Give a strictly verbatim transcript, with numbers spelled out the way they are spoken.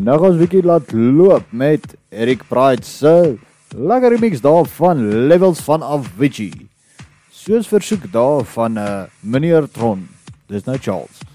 Nou gaan ons bietjie laat loop met Eric Pride se lekker remix daar van Levels van Avicii. Soos versoek daar van uh, meneer Tron. Dis nou Charles.